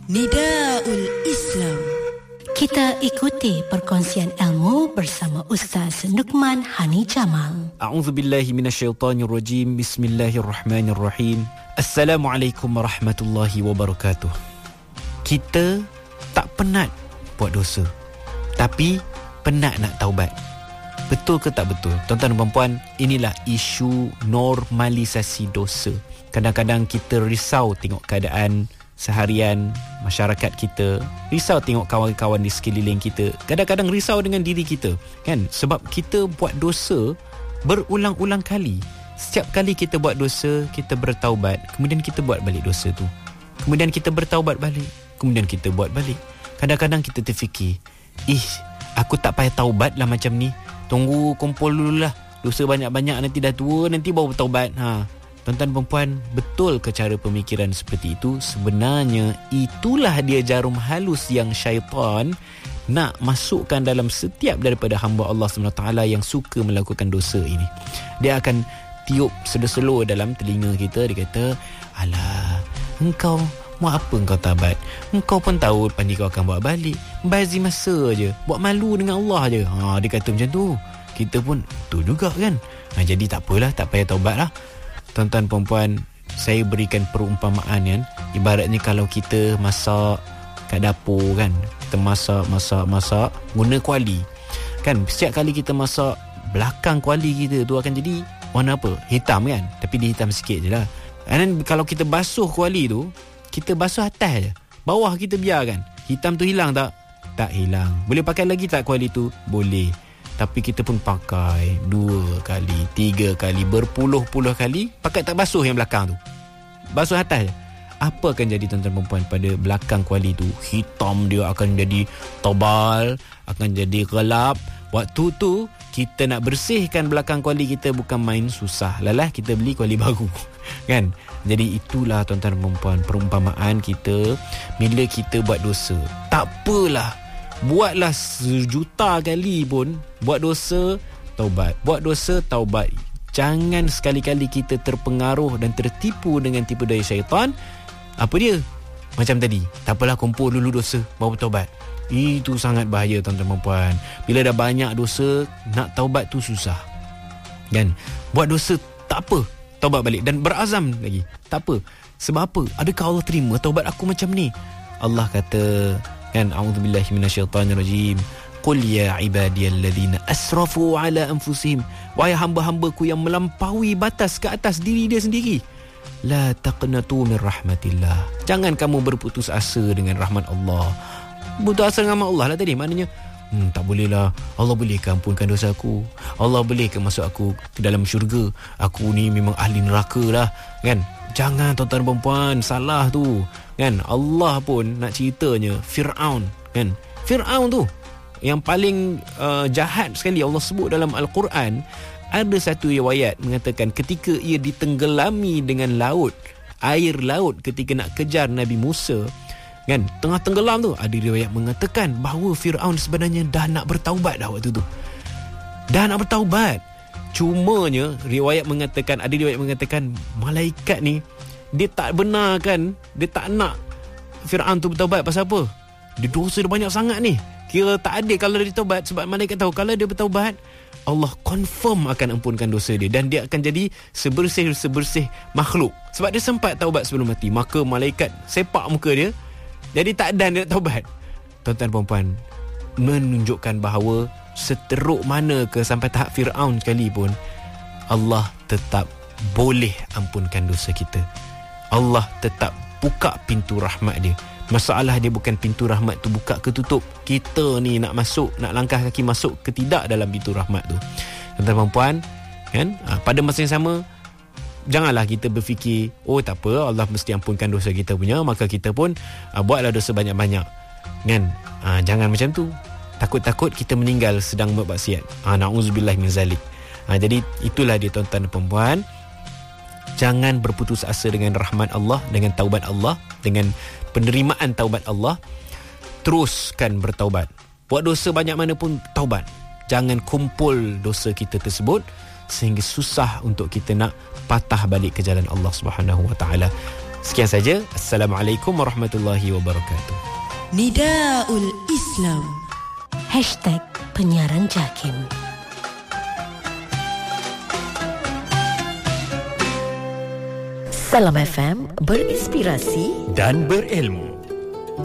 Nidaul Islam. Kita ikuti perkongsian ilmu bersama Ustaz Nukman Hani Jamal. A'udzubillahi minasyaitonirrajim. Bismillahirrahmanirrahim. Assalamualaikum warahmatullahi wabarakatuh. Kita tak penat buat dosa, tapi penat nak taubat. Betul ke tak betul? Tuan-tuan dan puan, inilah isu normalisasi dosa. Kadang-kadang kita risau tengok keadaan seharian masyarakat kita, risau tengok kawan-kawan di sekeliling kita, kadang-kadang risau dengan diri kita, kan? Sebab kita buat dosa berulang-ulang kali. Setiap kali kita buat dosa, kita bertaubat, kemudian kita buat balik dosa tu, kemudian kita bertaubat balik, kemudian kita buat balik. Kadang-kadang kita terfikir, aku tak payah taubat lah macam ni, tunggu kumpul dululah dosa banyak-banyak, nanti dah tua, nanti baru bertaubat. Tuan-tuan perempuan, betul ke cara pemikiran seperti itu? Sebenarnya itulah dia jarum halus yang syaitan nak masukkan dalam setiap daripada hamba Allah SWT yang suka melakukan dosa ini. Dia akan tiup selo-selo dalam telinga kita. Dia kata, alah, engkau mau apa engkau taubat? Engkau pun tahu lepas ni kau akan buat balik. Bazir masa je, buat malu dengan Allah je. Dia kata macam tu. Kita pun tu juga kan. Jadi tak apalah, tak payah taubat lah. Tuan-tuan perempuan, saya berikan perumpamaan kan. Ibaratnya kalau kita masak kat dapur kan, kita masak guna kuali kan. Setiap kali kita masak, belakang kuali kita tu akan jadi warna apa? Hitam kan. Tapi dia hitam sikit je lah. And then kalau kita basuh kuali tu, kita basuh atas je, bawah kita biarkan. Hitam tu hilang tak? Tak hilang. Boleh pakai lagi tak kuali tu? Boleh. Tapi kita pun pakai 2 kali, 3 kali, berpuluh-puluh kali, pakai tak basuh yang belakang tu, basuh atas je. Apa akan jadi tuan-tuan perempuan pada belakang kuali tu? Hitam dia akan jadi tebal, akan jadi gelap. Waktu tu kita nak bersihkan belakang kuali kita bukan main susah. Lalah kita beli kuali baru kan. Jadi itulah tuan-tuan perempuan perumpamaan kita bila kita buat dosa. Tak apalah, buatlah 1,000,000 kali pun, buat dosa, taubat. Buat dosa, taubat. Jangan sekali-kali kita terpengaruh dan tertipu dengan tipu daya syaitan. Apa dia? Macam tadi, tak apalah, kumpul dulu dosa baru taubat. Itu sangat bahaya tuan-tuan perempuan. Bila dah banyak dosa, nak taubat tu susah kan. Buat dosa tak apa, taubat balik dan berazam lagi. Tak apa. Sebab apa? Adakah Allah terima taubat aku macam ni? Allah kata kan, a'udzubillahi minasyaitonirrajim, qul ya ibadiyalladzina asrafu ala anfusihim, wahai hamba-hambaku yang melampaui batas ke atas diri dia sendiri, la taqnatu min rahmatillah, jangan kamu berputus asa dengan rahmat Allah. Putus asa dengan rahmat Allah lah tadi, maknanya tak boleh lah, Allah boleh ke ampunkan dosa aku, Allah boleh ke masuk aku ke dalam syurga, aku ni memang ahli neraka lah kan. Jangan tuan-tuan perempuan, salah tu kan. Allah pun nak ceritanya Fir'aun kan. Fir'aun tu yang paling jahat sekali Allah sebut dalam Al-Quran. Ada satu riwayat mengatakan ketika ia ditenggelami dengan laut, air laut, ketika nak kejar Nabi Musa kan, tengah tenggelam tu, ada riwayat mengatakan bahawa Fir'aun sebenarnya dah nak bertaubat dah waktu tu. Dah nak bertaubat. Cumanya riwayat mengatakan, ada riwayat mengatakan malaikat ni dia tak benarkan, dia tak nak Fir'aun tu bertaubat. Pasal apa? Dia dosa dia banyak sangat ni, kira tak adil kalau dia bertaubat. Sebab malaikat tahu kalau dia bertaubat, Allah confirm akan ampunkan dosa dia dan dia akan jadi sebersih-sebersih makhluk. Sebab dia sempat taubat sebelum mati, maka malaikat sepak muka dia, jadi tak dan dia nak taubat. Tuan-tuan perempuan, menunjukkan bahawa seteruk mana ke sampai tahap Fir'aun sekalipun, Allah tetap boleh ampunkan dosa kita. Allah tetap buka pintu rahmat dia. Masalah dia bukan pintu rahmat tu buka ke tutup, kita ni nak masuk, nak langkah kaki masuk ke tidak dalam pintu rahmat tu. Tuan-tuan perempuan kan, pada masa yang sama, janganlah kita berfikir, tak apa, Allah mesti ampunkan dosa kita punya, maka kita pun buatlah dosa banyak-banyak kan. Jangan macam tu. Takut-takut kita meninggal sedang bermaksiat. Na'udzubillah min zalik. Jadi itulah dia tuan-tuan dan perempuan. Jangan berputus asa dengan rahmat Allah, dengan taubat Allah, dengan penerimaan taubat Allah. Teruskan bertaubat. Buat dosa banyak mana pun, taubat. Jangan kumpul dosa kita tersebut sehingga susah untuk kita nak patah balik ke jalan Allah Subhanahu Wa Taala. Sekian saja. Assalamualaikum warahmatullahi wabarakatuh. Nidaul Islam #penyiaran JAKIM. Salam FM, berinspirasi dan berilmu.